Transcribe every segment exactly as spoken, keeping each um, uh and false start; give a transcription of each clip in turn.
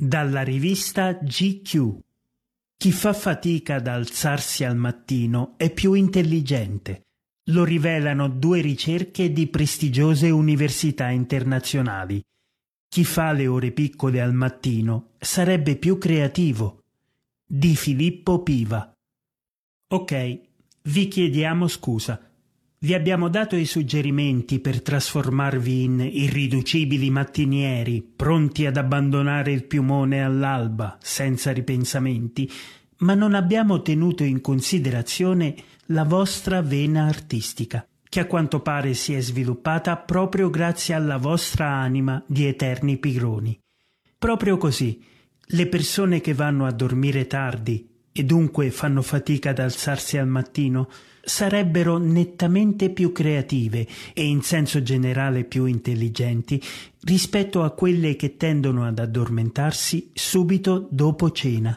Dalla rivista G Q. Chi fa fatica ad alzarsi al mattino è più intelligente. Lo rivelano due ricerche di prestigiose università internazionali. Chi fa le ore piccole al mattino sarebbe più creativo. Di Filippo Piva. Ok, vi chiediamo scusa. Vi abbiamo dato i suggerimenti per trasformarvi in irriducibili mattinieri, pronti ad abbandonare il piumone all'alba, senza ripensamenti, ma non abbiamo tenuto in considerazione la vostra vena artistica, che a quanto pare si è sviluppata proprio grazie alla vostra anima di eterni pigroni. Proprio così, le persone che vanno a dormire tardi e dunque fanno fatica ad alzarsi al mattino sarebbero nettamente più creative e in senso generale più intelligenti rispetto a quelle che tendono ad addormentarsi subito dopo cena.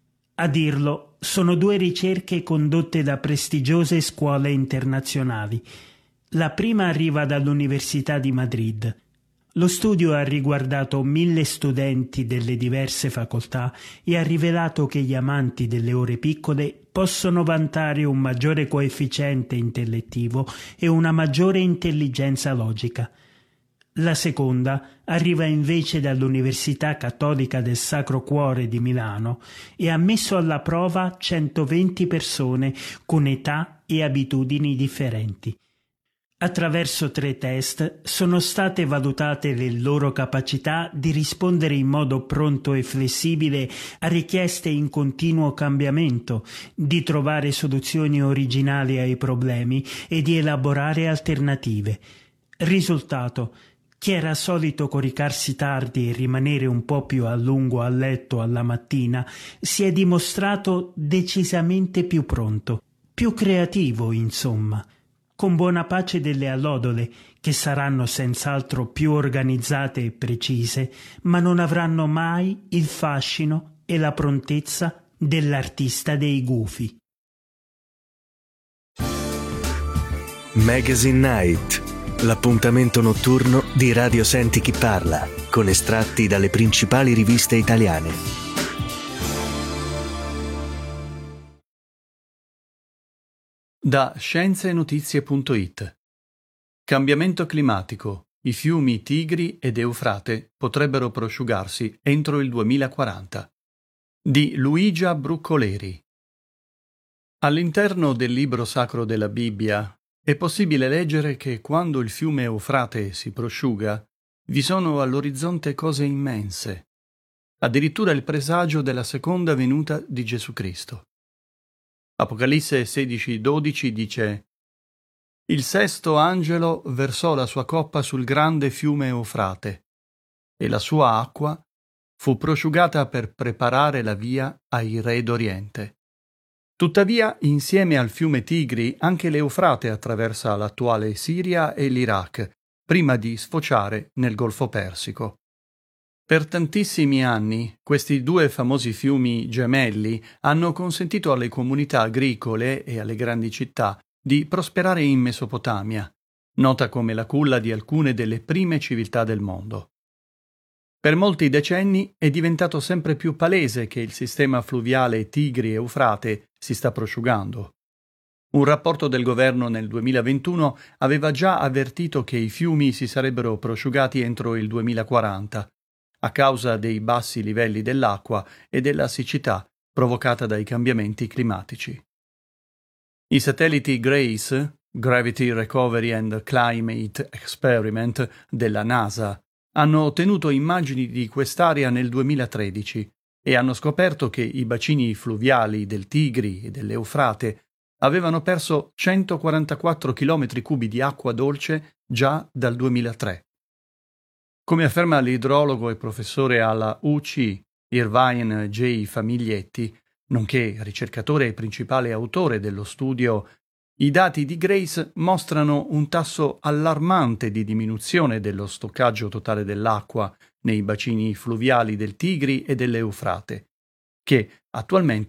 A dirlo sono due ricerche condotte da prestigiose scuole internazionali. La prima arriva dall'Università di Madrid. Lo studio ha riguardato mille studenti delle diverse facoltà e ha rivelato che gli amanti delle ore piccole possono vantare un maggiore coefficiente intellettivo e una maggiore intelligenza logica. La seconda arriva invece dall'Università Cattolica del Sacro Cuore di Milano e ha messo alla prova centoventi persone con età e abitudini differenti. Attraverso tre test sono state valutate le loro capacità di rispondere in modo pronto e flessibile a richieste in continuo cambiamento, di trovare soluzioni originali ai problemi e di elaborare alternative. Risultato: chi era solito coricarsi tardi e rimanere un po' più a lungo a letto alla mattina si è dimostrato decisamente più pronto, più creativo, insomma, con buona pace delle allodole, che saranno senz'altro più organizzate e precise, ma non avranno mai il fascino e la prontezza dell'artista dei gufi. Magazine Night, l'appuntamento notturno di Radio Senti Chi Parla, con estratti dalle principali riviste italiane. Da scienze-notizie punto it. Cambiamento climatico. I fiumi Tigri ed Eufrate potrebbero prosciugarsi entro il duemilaquaranta. Di Luigia Bruccoleri. All'interno del libro sacro della Bibbia è possibile leggere che quando il fiume Eufrate si prosciuga, vi sono all'orizzonte cose immense, addirittura il presagio della seconda venuta di Gesù Cristo. Apocalisse sedici dodici dice: «Il sesto angelo versò la sua coppa sul grande fiume Eufrate, e la sua acqua fu prosciugata per preparare la via ai re d'Oriente. Tuttavia, insieme al fiume Tigri, anche l'Eufrate attraversa l'attuale Siria e l'Iraq, prima di sfociare nel Golfo Persico. Per tantissimi anni, questi due famosi fiumi gemelli hanno consentito alle comunità agricole e alle grandi città di prosperare in Mesopotamia, nota come la culla di alcune delle prime civiltà del mondo. Per molti decenni è diventato sempre più palese che il sistema fluviale Tigri-Eufrate si sta prosciugando. Un rapporto del governo nel duemilaventuno aveva già avvertito che i fiumi si sarebbero prosciugati entro il duemilaquaranta, a causa dei bassi livelli dell'acqua e della siccità provocata dai cambiamenti climatici. I satelliti GRACE, Gravity Recovery and Climate Experiment, della NASA, hanno ottenuto immagini di quest'area nel duemilatredici e hanno scoperto che i bacini fluviali del Tigri e dell'Eufrate avevano perso centoquarantaquattro chilometri cubi di acqua dolce già dal duemilatré. Come afferma l'idrologo e professore alla U C Irvine J. Famiglietti, nonché ricercatore e principale autore dello studio, i dati di GRACE mostrano un tasso allarmante di diminuzione dello stoccaggio totale dell'acqua nei bacini fluviali del Tigri e dell'Eufrate, che attualmente